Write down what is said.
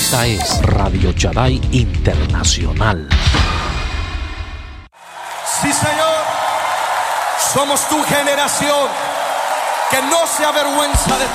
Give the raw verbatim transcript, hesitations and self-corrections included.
Esta es Radio Shaddai Internacional. Sí, Señor, somos tu generación que no se avergüenza de